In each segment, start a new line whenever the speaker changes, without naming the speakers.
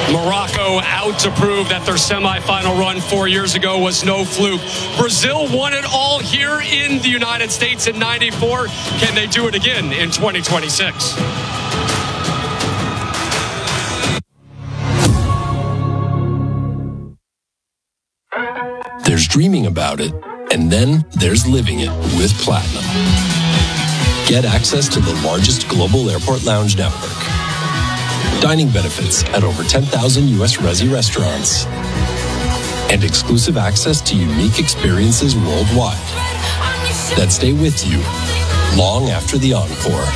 Morocco out to prove that their semifinal run 4 years ago was no fluke. Brazil won it all here in the United States in '94. Can they do it again in 2026?
There's dreaming about it, and then there's living it with Platinum. Get access to the largest global airport lounge network, dining benefits at over 10,000 U.S. Resi restaurants, and exclusive access to unique experiences worldwide that stay with you long after the encore.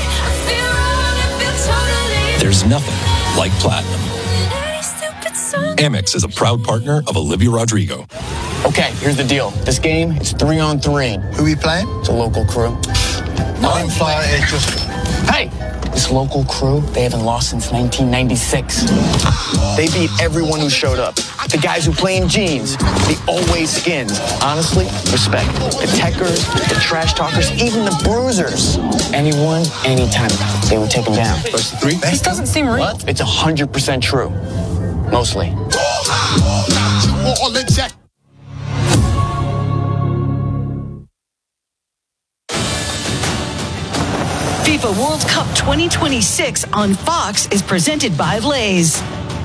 There's nothing like Platinum. Amex is a proud partner of Olivia Rodrigo.
Okay, here's the deal. This game is 3-on-3.
Who we playing?
It's a local crew.
I'm flying.
Hey! This local crew, they haven't lost since 1996. They beat everyone who showed up. The guys who play in jeans, the always skins. Honestly, respect. The techers, the trash talkers, even the bruisers. Anyone, anytime, they would take them down.
First three?
This doesn't seem real. What? It's 100% true. Mostly.
FIFA World Cup 2026 on Fox is presented by Lay's.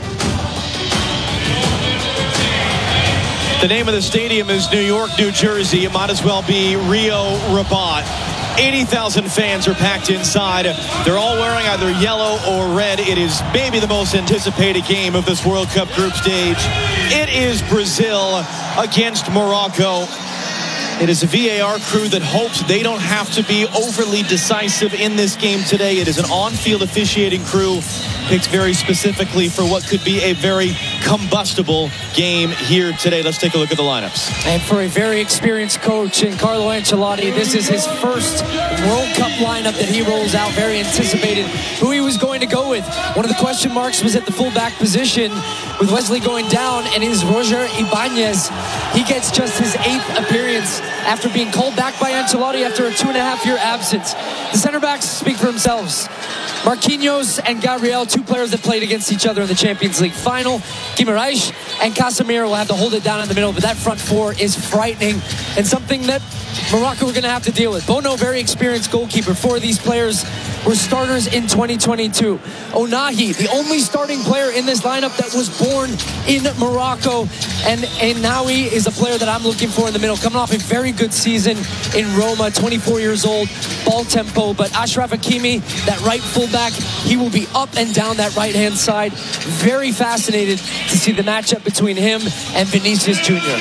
The name of the stadium is New York, New Jersey. It might as well be Rio Rabat. 80,000 fans are packed inside. They're all wearing either yellow or red. It is maybe the most anticipated game of this World Cup group stage. It is Brazil against Morocco. It is a VAR crew that hopes they don't have to be overly decisive in this game today. It is an on-field officiating crew picked very specifically for what could be a very combustible game here today. Let's take a look at the lineups.
And for a very experienced coach in Carlo Ancelotti, this is his first World Cup lineup that he rolls out. Very anticipated who he was going to go with. One of the question marks was at the fullback position with Wesley going down, and is Roger Ibanez. He gets just his 8th appearance after being called back by Ancelotti after a 2.5-year absence. The center backs speak for themselves. Marquinhos and Gabriel, two players that played against each other in the Champions League final. Guimaraes and Casemiro will have to hold it down in the middle, but that front four is frightening and something that Morocco are going to have to deal with. Bono, very experienced goalkeeper. 4 of these players were starters in 2022. Onahi, the only starting player in this lineup that was born in Morocco. And Nawi is a player that I'm looking for in the middle, coming off a very good season in Roma, 24 years old, ball tempo. But Ashraf Hakimi, that right fullback, he will be up and down that right-hand side. Very fascinated to see the matchup between him and Vinicius Jr.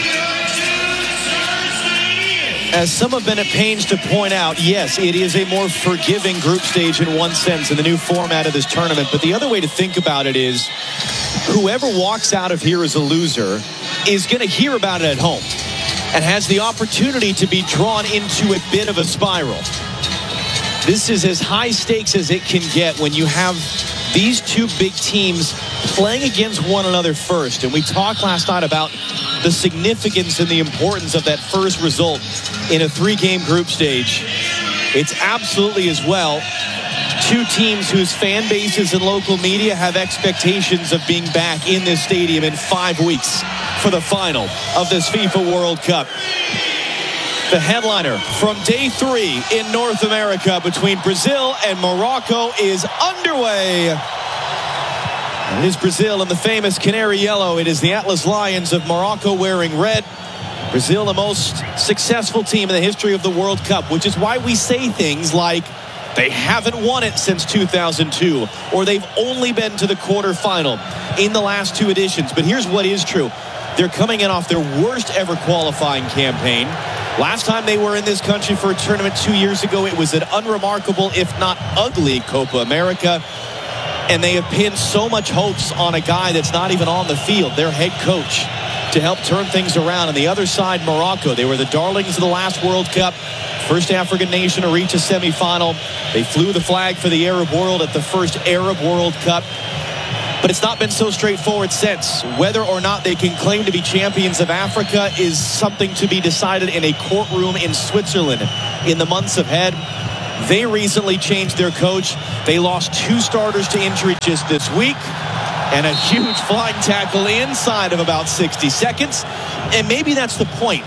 As some have been at pains to point out, yes, it is a more forgiving group stage in one sense in the new format of this tournament. But the other way to think about it is whoever walks out of here as a loser is going to hear about it at home and has the opportunity to be drawn into a bit of a spiral. This is as high stakes as it can get when you have these two big teams playing against one another first. And we talked last night about the significance and the importance of that first result in a 3-game group stage. It's absolutely as well two teams whose fan bases and local media have expectations of being back in this stadium in 5 weeks for the final of this FIFA World Cup. The headliner from day 3 in North America between Brazil and Morocco is underway. It is Brazil in the famous canary yellow. It is the Atlas Lions of Morocco wearing red. Brazil, the most successful team in the history of the World Cup, which is why we say things like they haven't won it since 2002, or they've only been to the quarterfinal in the last 2 editions. But here's what is true. They're coming in off their worst ever qualifying campaign. Last time they were in this country for a tournament 2 years ago, it was an unremarkable, if not ugly, Copa America. And they have pinned so much hopes on a guy that's not even on the field, their head coach, to help turn things around. On the other side, Morocco, they were the darlings of the last World Cup, first African nation to reach a semifinal. They flew the flag for the Arab world at the first Arab World Cup. But it's not been so straightforward since. Whether or not they can claim to be champions of Africa is something to be decided in a courtroom in Switzerland in the months ahead. They recently changed their coach. They lost 2 starters to injury just this week. And a huge flying tackle inside of about 60 seconds. And maybe that's the point.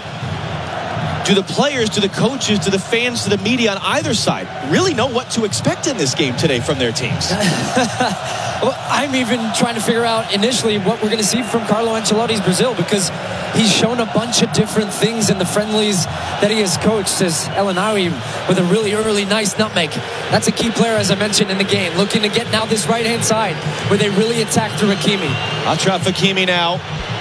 Do the players, do the coaches, do the fans, do the media on either side really know what to expect in this game today from their teams?
Well, I'm even trying to figure out initially what we're going to see from Carlo Ancelotti's Brazil, because he's shown a bunch of different things in the friendlies that he has coached. Says El Ainaoui with a really early nice nutmeg. That's a key player, as I mentioned, in the game. Looking to get now this right-hand side where they really attack through Hakimi.
Achraf Hakimi now.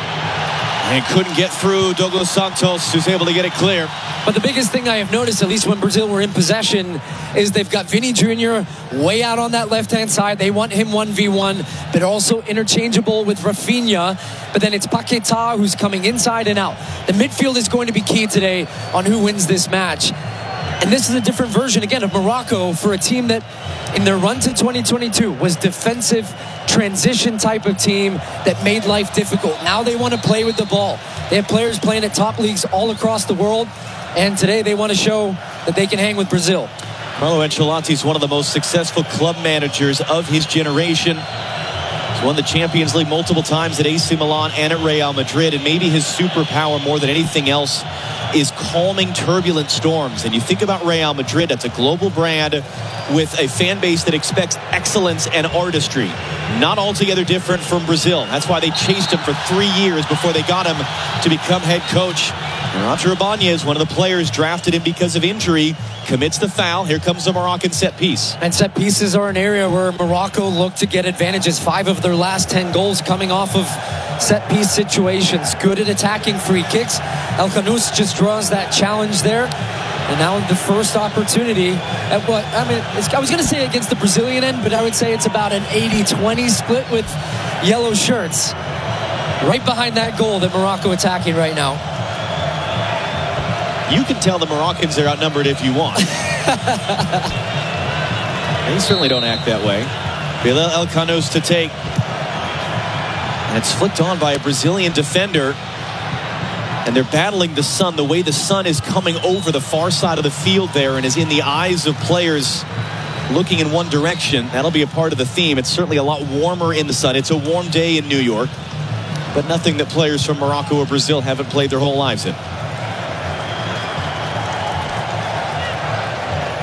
And couldn't get through Douglas Santos, who's able to get it clear.
But the biggest thing I have noticed, at least when Brazil were in possession, is they've got Vini Jr. way out on that left-hand side. They want him 1v1, but also interchangeable with Rafinha. But then it's Paquetá who's coming inside and out. The midfield is going to be key today on who wins this match. And this is a different version, again, of Morocco for a team that, in their run to 2022, was defensive, transition type of team that made life difficult. Now they want to play with the ball. They have players playing at top leagues all across the world, and today they want to show that they can hang with Brazil.
Carlo Ancelotti is one of the most successful club managers of his generation. He's won the Champions League multiple times at AC Milan and at Real Madrid, and maybe his superpower more than anything else is calming turbulent storms. And you think about Real Madrid, that's a global brand with a fan base that expects excellence and artistry. Not altogether different from Brazil. That's why they chased him for 3 years before they got him to become head coach. And Roger Ibanez, one of the players, drafted him because of injury, commits the foul. Here comes the Moroccan set piece.
And set pieces are an area where Morocco looked to get advantages. 5 of their last 10 goals coming off of set piece situations. Good at attacking free kicks. El Khanous just draws that challenge there. And now the first opportunity at what, I mean, I was going to say against the Brazilian end, but I would say it's about an 80-20 split with yellow shirts. Right behind that goal that Morocco attacking right now.
You can tell the Moroccans are outnumbered if you want. They certainly don't act that way. Bilal El Khanous to take. And it's flicked on by a Brazilian defender. And they're battling the sun. The way the sun is coming over the far side of the field there and is in the eyes of players looking in one direction. That'll be a part of the theme. It's certainly a lot warmer in the sun. It's a warm day in New York, but nothing that players from Morocco or Brazil haven't played their whole lives in.